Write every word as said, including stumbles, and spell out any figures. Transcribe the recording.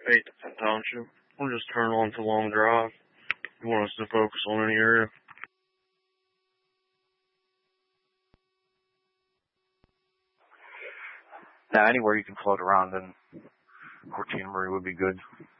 eighth Township. We'll just turn on to Long Drive. You want us to focus on any area? Now, anywhere you can float around in Cortina Marie would be good.